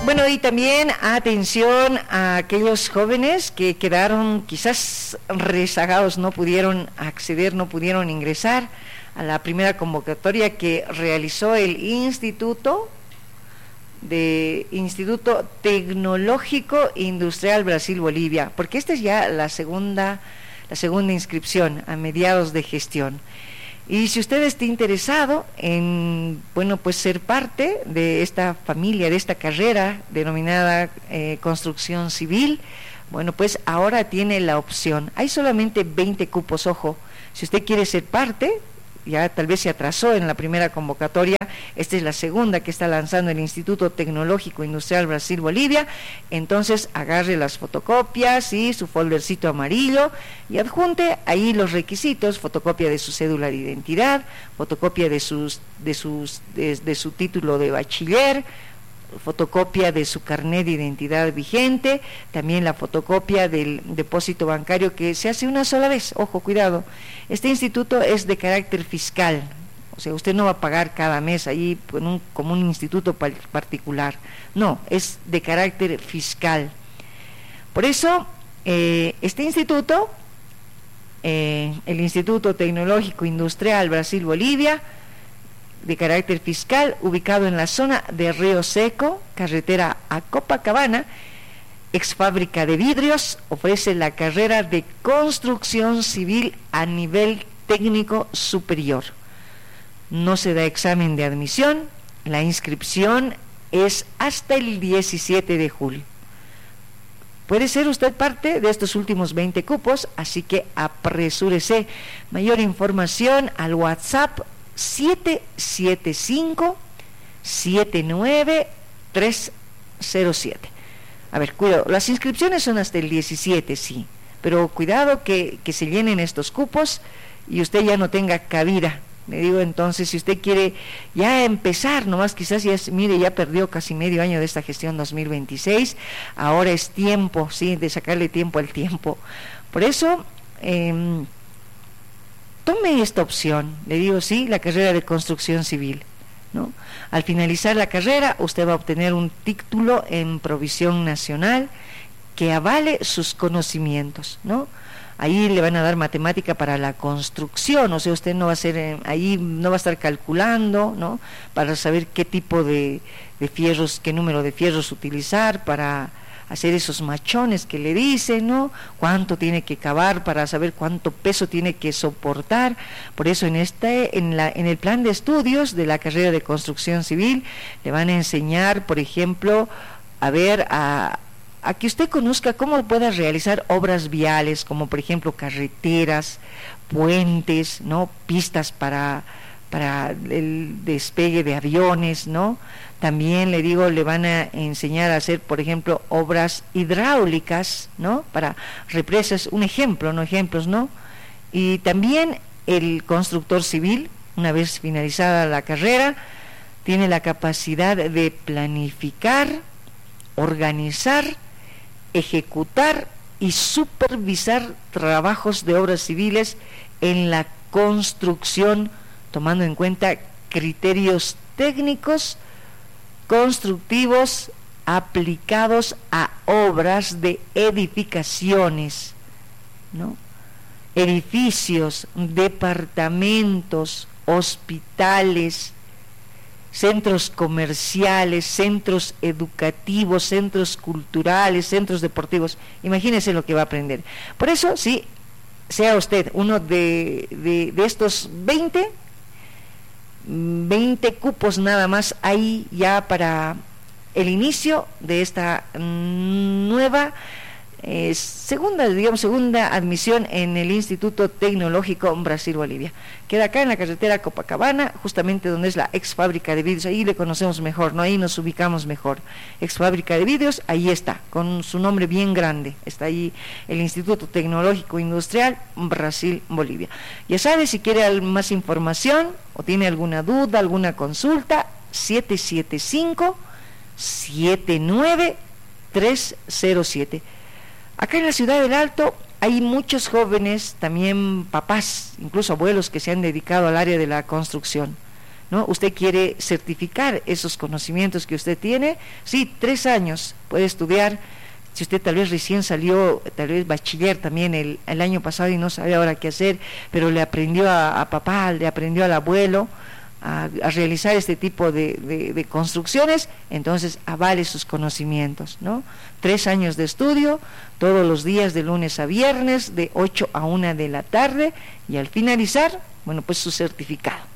Bueno, y también atención a aquellos jóvenes que quedaron quizás rezagados, no pudieron acceder, no pudieron ingresar a la primera convocatoria que realizó el Instituto Tecnológico Industrial Brasil-Bolivia, porque esta es ya la segunda inscripción a mediados de gestión. Y si usted está interesado en, bueno, pues ser parte de esta familia, de esta carrera denominada construcción civil, bueno, pues ahora tiene la opción. Hay solamente 20 cupos, ojo. Si usted quiere ser parte, ya tal vez se atrasó en la primera convocatoria, esta es la segunda que está lanzando el Instituto Tecnológico Industrial Brasil-Bolivia, entonces agarre las fotocopias y su foldercito amarillo y adjunte ahí los requisitos: fotocopia de su cédula de identidad, fotocopia de su título de bachiller, fotocopia de su carnet de identidad vigente, también la fotocopia del depósito bancario que se hace una sola vez. Ojo, cuidado, este instituto es de carácter fiscal, o sea, usted no va a pagar cada mes ahí como un instituto particular, no, es de carácter fiscal. Por eso, este instituto, el Instituto Tecnológico Industrial Brasil-Bolivia, de carácter fiscal, ubicado en la zona de Río Seco, carretera a Copacabana, ex fábrica de vidrios, ofrece la carrera de construcción civil a nivel técnico superior. No se da examen de admisión, la inscripción es hasta el 17 de julio. Puede ser usted parte de estos últimos 20 cupos, así que apresúrese. Mayor información al WhatsApp 775-79307. A ver, cuidado, las inscripciones son hasta el 17, sí, pero cuidado que se llenen estos cupos y usted ya no tenga cabida. Le digo, entonces, si usted quiere ya empezar, nomás quizás ya, mire, ya perdió casi medio año de esta gestión 2026, ahora es tiempo, sí, de sacarle tiempo al tiempo. Por eso, tome esta opción, le digo, sí, la carrera de construcción civil, ¿no? Al finalizar la carrera, usted va a obtener un título en provisión nacional que avale sus conocimientos, ¿no? Ahí le van a dar matemática para la construcción, o sea, usted no va a ser, ahí no va a estar calculando, ¿no?, para saber qué tipo de fierros, qué número de fierros utilizar para hacer esos machones que le dicen, ¿no?, cuánto tiene que cavar para saber cuánto peso tiene que soportar. Por eso en el plan de estudios de la carrera de construcción civil le van a enseñar, por ejemplo, a que usted conozca cómo pueda realizar obras viales, como por ejemplo carreteras, puentes, ¿no?, pistas para el despegue de aviones, ¿no? También le digo, le van a enseñar a hacer, por ejemplo, obras hidráulicas, ¿no?, para represas, un ejemplo, no ejemplos, ¿no? Y también el constructor civil, una vez finalizada la carrera, tiene la capacidad de planificar, organizar, ejecutar y supervisar trabajos de obras civiles en la construcción, tomando en cuenta criterios técnicos constructivos aplicados a obras de edificaciones, ¿no?, edificios, departamentos, hospitales, centros comerciales, centros educativos, centros culturales, centros deportivos. Imagínese lo que va a aprender. Por eso, sí, sea usted uno de estos 20 cupos nada más ahí ya para el inicio de esta nueva segunda admisión en el Instituto Tecnológico Brasil-Bolivia. Queda acá en la carretera Copacabana, justamente donde es la ex fábrica de vidrios. Ahí le conocemos mejor, ¿no? Ahí nos ubicamos mejor. Ex fábrica de vidrios, ahí está, con su nombre bien grande. Está ahí el Instituto Tecnológico Industrial Brasil-Bolivia. Ya sabe, si quiere más información o tiene alguna duda, alguna consulta, 775-79307. Acá en la ciudad del Alto hay muchos jóvenes, también papás, incluso abuelos que se han dedicado al área de la construcción, ¿no? Usted quiere certificar esos conocimientos que usted tiene, sí, 3 años puede estudiar. Si usted tal vez recién salió, tal vez bachiller también el año pasado y no sabe ahora qué hacer, pero le aprendió a papá, le aprendió al abuelo a realizar este tipo de construcciones, entonces avale sus conocimientos, ¿no? 3 años de estudio, todos los días de lunes a viernes, de 8 a 1 de la tarde, y al finalizar, bueno, pues su certificado.